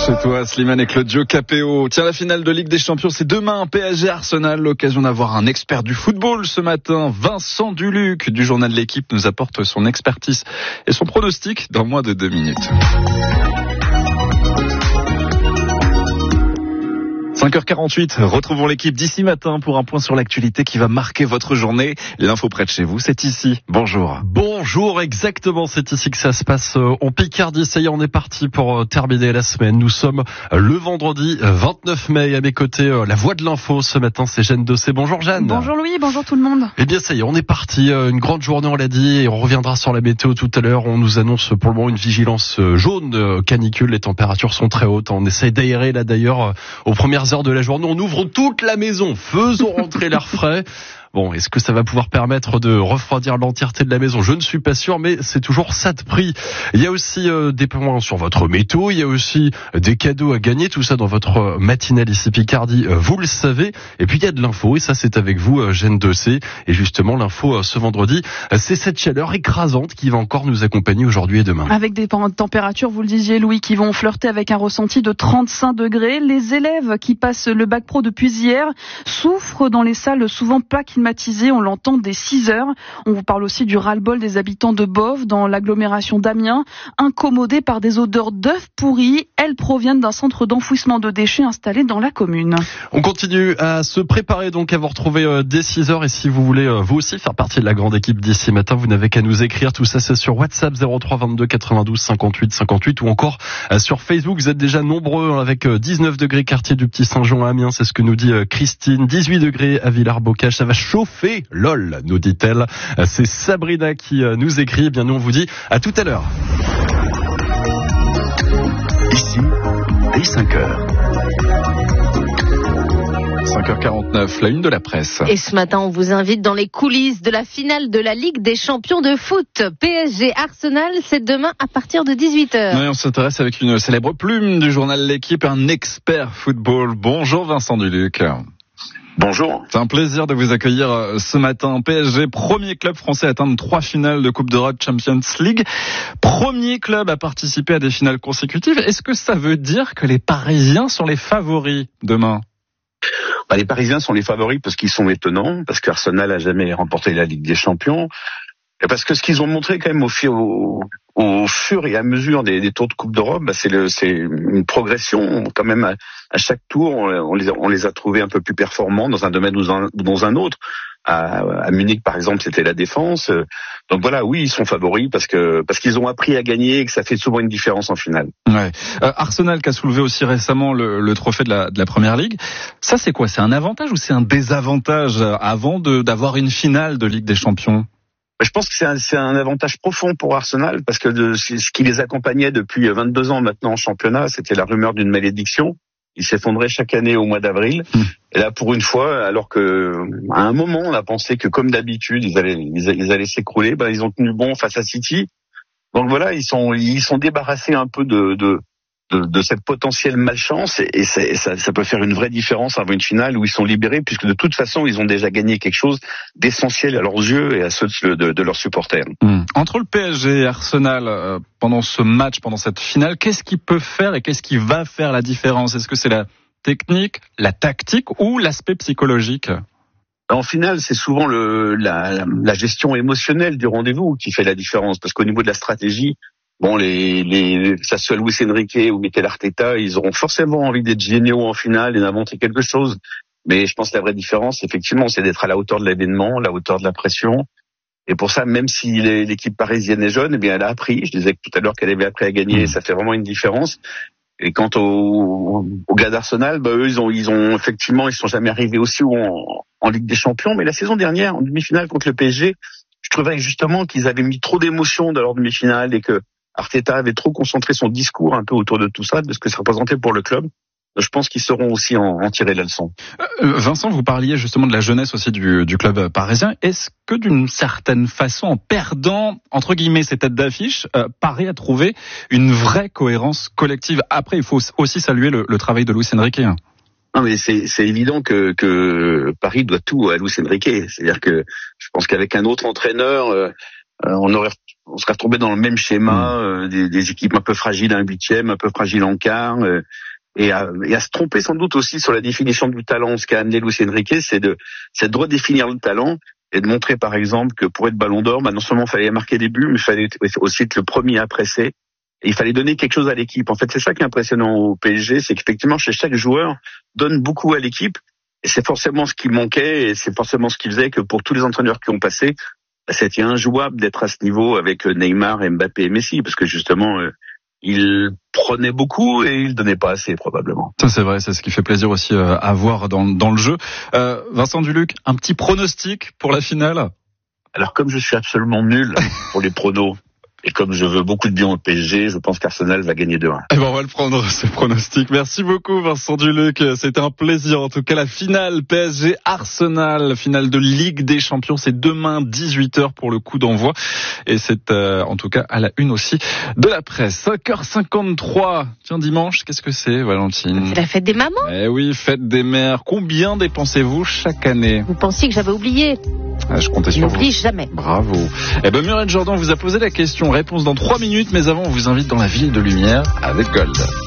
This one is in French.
Chez toi, Slimane et Claudio Capéo. Tiens, la finale de Ligue des Champions, c'est demain, PSG Arsenal. L'occasion d'avoir un expert du football ce matin. Vincent Duluc du journal de l'équipe nous apporte son expertise et son pronostic dans moins de 2 minutes. 5h48, retrouvons l'équipe d'ici matin pour un point sur l'actualité qui va marquer votre journée. L'info près de chez vous, c'est ici. Bonjour. Bonjour, exactement, c'est ici que ça se passe en Picardie. Ça y est, on est parti pour terminer la semaine. Nous sommes le vendredi 29 mai. À mes côtés, la voix de l'info ce matin, c'est Jeanne Dossé. Bonjour Jeanne. Bonjour Louis, bonjour tout le monde. Eh bien ça y est, on est parti. Une grande journée, on l'a dit, et on reviendra sur la météo tout à l'heure. On nous annonce pour le moment une vigilance jaune canicule. Les températures sont très hautes. On essaye d'aérer là d'ailleurs aux premières heures de la journée. On ouvre toute la maison, faisons rentrer l'air frais. Bon, est-ce que ça va pouvoir permettre de refroidir l'entièreté de la maison ? Je ne suis pas sûr, mais c'est toujours ça de prix. Il y a aussi des points sur votre métaux, il y a aussi des cadeaux à gagner, tout ça dans votre matinale ici Picardie, vous le savez. Et puis il y a de l'info, et ça c'est avec vous, Jeanne Dossé. Et justement, l'info ce vendredi, c'est cette chaleur écrasante qui va encore nous accompagner aujourd'hui et demain. Avec des températures, vous le disiez Louis, qui vont flirter avec un ressenti de 35 degrés. Les élèves qui passent le bac pro depuis hier souffrent dans les salles souvent pas climatisées. On l'entend dès 6 heures. On vous parle aussi du ras-le-bol des habitants de Boves dans l'agglomération d'Amiens, incommodés par des odeurs d'œufs pourris. Elles proviennent d'un centre d'enfouissement de déchets installé dans la commune. On continue à se préparer donc à vous retrouver dès 6 heures. Et si vous voulez vous aussi faire partie de la grande équipe d'ici matin, vous n'avez qu'à nous écrire. Tout ça, c'est sur WhatsApp 03 22 92 58 58 ou encore sur Facebook. Vous êtes déjà nombreux avec 19 degrés quartier du Petit Saint-Jean à Amiens. C'est ce que nous dit Christine. 18 degrés à Villars-Bocage. Ça va chauffer, lol, nous dit-elle. C'est Sabrina qui nous écrit. Eh bien, nous, on vous dit à tout à l'heure. Ici, dès 5h. 5h49, la une de la presse. Et ce matin, on vous invite dans les coulisses de la finale de la Ligue des Champions de foot. PSG Arsenal, c'est demain à partir de 18h. Oui, on s'intéresse avec une célèbre plume du journal L'équipe, un expert football. Bonjour Vincent Duluc. Bonjour. C'est un plaisir de vous accueillir ce matin. PSG, premier club français à atteindre 3 finales de Coupe d'Europe Champions League. Premier club à participer à des finales consécutives. Est-ce que ça veut dire que les Parisiens sont les favoris demain ? Les Parisiens sont les favoris parce qu'ils sont étonnants, parce qu'Arsenal a jamais remporté la Ligue des Champions. Et parce que ce qu'ils ont montré quand même au fur et à mesure des tours de Coupe d'Europe, c'est une progression quand même. À chaque tour, on les a trouvés un peu plus performants dans un domaine ou dans un autre. À Munich, par exemple, c'était la défense. Donc voilà, oui, ils sont favoris parce qu'ils ont appris à gagner et que ça fait souvent une différence en finale. Ouais. Arsenal qui a soulevé aussi récemment le trophée de la Première Ligue. Ça, c'est quoi ? C'est un avantage ou c'est un désavantage avant d'avoir une finale de Ligue des Champions ? Je pense que c'est un avantage profond pour Arsenal parce que ce qui les accompagnait depuis 22 ans maintenant en championnat, c'était la rumeur d'une malédiction. Ils s'effondraient chaque année au mois d'avril. Et là, pour une fois, alors que à un moment, on a pensé que comme d'habitude, ils allaient s'écrouler, ils ont tenu bon face à City. Donc voilà, ils sont débarrassés un peu de cette potentielle malchance et ça peut faire une vraie différence avant une finale où ils sont libérés puisque de toute façon ils ont déjà gagné quelque chose d'essentiel à leurs yeux et à ceux de leurs supporters. Entre le PSG et Arsenal pendant ce match, pendant cette finale, qu'est-ce qui peut faire et qu'est-ce qui va faire la différence ? Est-ce que c'est la technique, la tactique ou l'aspect psychologique ? En finale, c'est souvent la gestion émotionnelle du rendez-vous qui fait la différence parce qu'au niveau de la stratégie, que ça soit Luis Enrique ou Mikel Arteta, ils auront forcément envie d'être géniaux en finale et d'inventer quelque chose. Mais je pense que la vraie différence, effectivement, c'est d'être à la hauteur de l'événement, à la hauteur de la pression. Et pour ça, même si l'équipe parisienne est jeune, elle a appris. Je disais tout à l'heure qu'elle avait appris à gagner, et ça fait vraiment une différence. Et quant aux gars d'Arsenal, eux, ils ont effectivement, ils sont jamais arrivés aussi haut en Ligue des Champions. Mais la saison dernière, en demi-finale contre le PSG, je trouvais justement qu'ils avaient mis trop d'émotions dans leur demi-finale et que Arteta avait trop concentré son discours un peu autour de tout ça, de ce que ça représentait pour le club. Je pense qu'ils sauront aussi en tirer la leçon. Vincent, vous parliez justement de la jeunesse aussi du club parisien. Est-ce que d'une certaine façon, en perdant, entre guillemets, ces têtes d'affiche, Paris a trouvé une vraie cohérence collective ? Après, il faut aussi saluer le travail de Luis Enrique. Non, mais c'est évident que Paris doit tout à Luis Enrique. C'est-à-dire que je pense qu'avec un autre entraîneur, on serait retrouvé dans le même schéma, des équipes un peu fragiles à un huitième, un peu fragiles en quart, et à se tromper sans doute aussi sur la définition du talent. Ce qu'a amené Luis Enrique, c'est de redéfinir le talent et de montrer par exemple que pour être Ballon d'Or, non seulement il fallait marquer des buts, mais il fallait aussi être le premier à presser. Et il fallait donner quelque chose à l'équipe. En fait, c'est ça qui est impressionnant au PSG, c'est qu'effectivement, chez chaque joueur, donne beaucoup à l'équipe. Et c'est forcément ce qui manquait, et c'est forcément ce qui faisait que pour tous les entraîneurs qui ont passé, c'était injouable d'être à ce niveau avec Neymar, Mbappé et Messi, parce que justement, ils prenaient beaucoup et ils donnaient pas assez, probablement. Ça, c'est vrai, c'est ce qui fait plaisir aussi à voir dans le jeu. Vincent Duluc, un petit pronostic pour la finale? Alors, comme je suis absolument nul pour les pronos, et comme je veux beaucoup de bien au PSG, je pense qu'Arsenal va gagner 2-1. Eh ben, on va le prendre, ce pronostic. Merci beaucoup, Vincent Duluc. C'était un plaisir. En tout cas, la finale PSG-Arsenal, finale de Ligue des Champions, c'est demain 18h pour le coup d'envoi. Et c'est, en tout cas, à la une aussi de la presse. 5h53. Tiens, dimanche, qu'est-ce que c'est, Valentine? C'est la fête des mamans. Eh oui, fête des mères. Combien dépensez-vous chaque année? Vous pensiez que j'avais oublié? Je comptais sur vous. N'oublie jamais. Bravo. Eh ben, Muriel Jordan vous a posé la question. Réponse dans 3 minutes, mais avant, on vous invite dans la ville de lumière avec Gold.